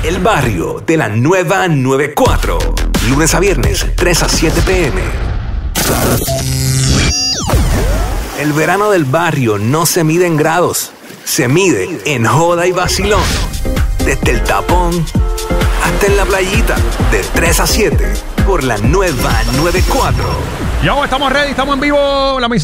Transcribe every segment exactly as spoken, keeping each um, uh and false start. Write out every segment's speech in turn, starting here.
El barrio de la nueva noventa y cuatro. Lunes a viernes, tres a siete p m El verano del barrio no se mide en grados, se mide en joda y vacilón. Desde el tapón hasta en la playita, de tres a siete, por la nueva noventa y cuatro. Ya estamos ready, estamos en vivo, la,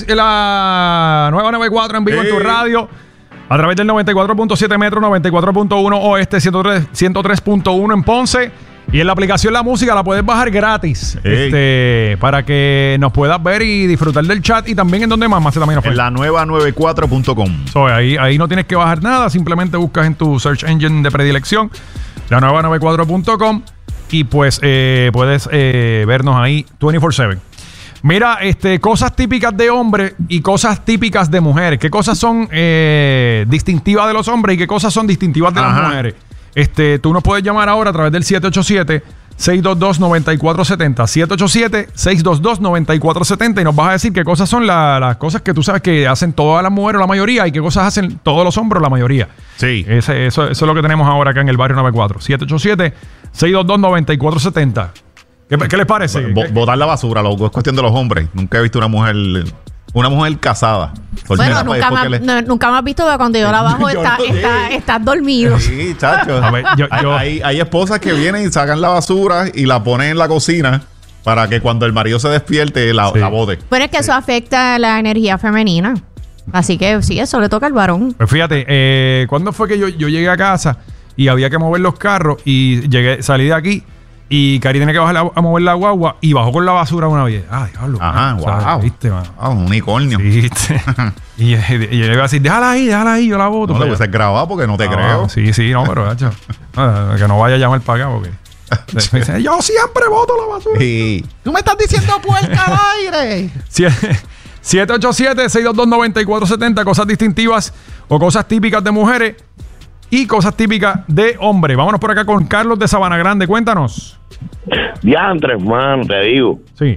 la nueva noventa y cuatro en vivo sí. En tu radio, a través del noventa y cuatro punto siete Metro, noventa y cuatro punto uno Oeste, ciento tres punto uno en Ponce. Y en la aplicación La Música la puedes bajar gratis, este, para que nos puedas ver y disfrutar del chat. Y también en donde más, más también nos en la nueva noventa y cuatro punto com. So, ahí, ahí no tienes que bajar nada, simplemente buscas en tu search engine de predilección la nueva noventa y cuatro punto com y pues eh, puedes eh, vernos ahí veinticuatro siete. Mira, este, cosas típicas de hombres y cosas típicas de mujeres. ¿Qué cosas son eh, distintivas de los hombres y qué cosas son distintivas de Ajá. las mujeres? Este, tú nos puedes llamar ahora a través del siete ocho siete, seis dos dos, nueve cuatro siete cero. siete ocho siete, seis dos dos, nueve cuatro siete cero y nos vas a decir qué cosas son la, las cosas que tú sabes que hacen todas las mujeres o la mayoría y qué cosas hacen todos los hombres o la mayoría. Sí. Ese, eso, eso es lo que tenemos ahora acá en el barrio noventa y cuatro. siete ocho siete, seis dos dos, nueve cuatro siete cero. ¿Qué, ¿Qué les parece? Bo- botar la basura, loco, es cuestión de los hombres. Nunca he visto una mujer... Una mujer casada. Bueno, nunca me, le... no, nunca me has visto que cuando yo la bajo está, no, está, sí. estás dormido. Sí, chacho. A ver, yo, yo... Hay, hay esposas que vienen y sacan la basura y la ponen en la cocina para que cuando el marido se despierte la, sí. la bote. Pero es que sí. eso afecta la energía femenina. Así que sí, eso le toca al varón. Pues fíjate, eh, ¿cuándo fue que yo, yo llegué a casa y había que mover los carros y llegué, salí de aquí? Y Cari tiene que bajar a, a mover la guagua y bajó con la basura una vez. Ah, diablo. Ajá, wow. ¿Viste, man? Wow, un unicornio. ¿Viste? y, y, y yo le iba a decir, déjala ahí, déjala ahí, yo la boto. No le voy a hacer grabado porque no te no, creo. Sí, sí, no, pero hecho, no, que no vaya a llamar para acá porque... me dice, yo siempre boto la basura. Sí. Tú me estás diciendo puerca al aire. siete ocho siete, seis dos dos, nueve cuatro siete cero, cosas distintivas o cosas típicas de mujeres y cosas típicas de hombres. Vámonos por acá con Carlos de Sabana Grande. Cuéntanos. Diantres, hermano, te digo. Sí.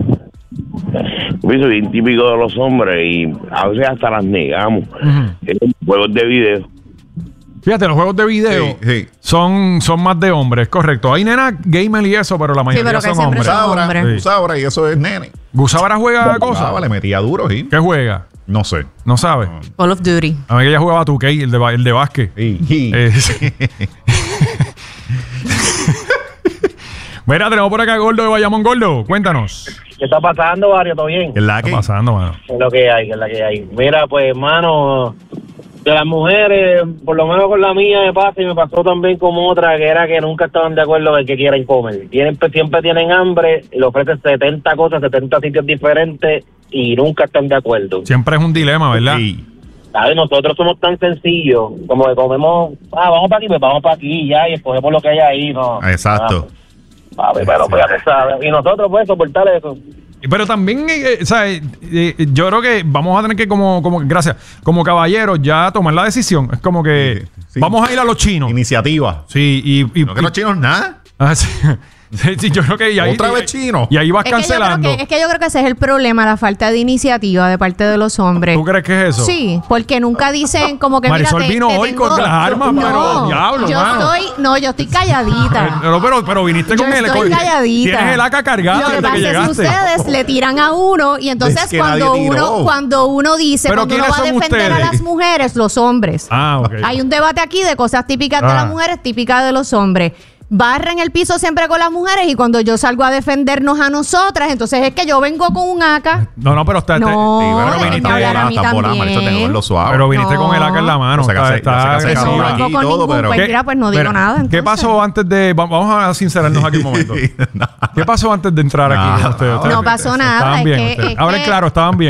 Yo soy bien típico de los hombres y a veces hasta las negamos. Uh-huh. En juegos de video. Fíjate, los juegos de video sí, sí. Son, son más de hombres, correcto. Hay nenas gamer y eso, pero la mayoría sí, pero son hombres. Gusabra, sí. Gusabra, y eso es nene. ¿Gusabra juega cosas? Gusabra le metía duro, sí. ¿Qué juega? No sé. ¿No sabe? No. Call of Duty. A mí que ella jugaba two K, el de, el de básquet. Sí. sí. Eh, sí. Mira, tenemos por acá Gordo de Bayamón. Gordo, cuéntanos. ¿Qué está pasando, Barrio? ¿Todo bien? ¿Qué es la que? ¿Qué está pasando, mano? ¿Qué es lo que hay? ¿Qué es la que hay? Mira, pues, hermano, de las mujeres, por lo menos con la mía me pasa y me pasó también con otra, que era que nunca estaban de acuerdo en qué quieren comer. Tienen, siempre tienen hambre, y le ofrecen setenta cosas, setenta sitios diferentes y nunca están de acuerdo. Siempre es un dilema, ¿verdad? Sí. ¿Sabes? Nosotros somos tan sencillos, como que comemos, ah, vamos para aquí, pues vamos para aquí, ya, y escogemos lo que hay ahí, ¿no? Exacto. Ah, pues, pero pues ya te sabes. Y nosotros, pues, soportar eso. Pero también, eh, ¿sabes? Eh, yo creo que vamos a tener que, como, como gracias, como caballeros, ya tomar la decisión. Es como que sí, sí. Vamos a ir a los chinos. Iniciativa. Sí, y... y no que los chinos nada. Ah, sí. Sí, sí, yo creo que y ahí, otra vez chino. Y ahí vas es cancelando. Que que, es que yo creo que ese es el problema, la falta de iniciativa de parte de los hombres. ¿Tú crees que es eso? Sí, porque nunca dicen como que Marisol mira, te, vino te hoy tengo, con las armas, no, pero diablo, yo mano. estoy, no, yo estoy calladita. No, pero, pero viniste yo con el estoy calladita. Tienes el A K cargado Lo que desde pasa que es llegaste. que ustedes le tiran a uno y entonces es que cuando uno cuando uno dice pero cuando uno va a defender ustedes? a las mujeres, los hombres. Ah, ok. Hay un debate aquí de cosas típicas ah. de las mujeres, típicas de los hombres. Barran el piso siempre con las mujeres y cuando yo salgo a defendernos a nosotras, entonces es que yo vengo con un A K. No, no, pero está... No, sí, pero déjenme viniste hablar a mí también. Pero viniste no. con el A K en la mano. O sea, que hace, está, hace, está hace no aquí vengo con todo, ningún, pero... pues mira, pues no digo Mira, nada. Entonces. ¿Qué pasó antes de... Vamos a sincerarnos aquí un momento. ¿Qué pasó antes de entrar aquí? Nada, ustedes, no pasó nada. Estaban es bien. que, es Ahora que, claro, estaban bien.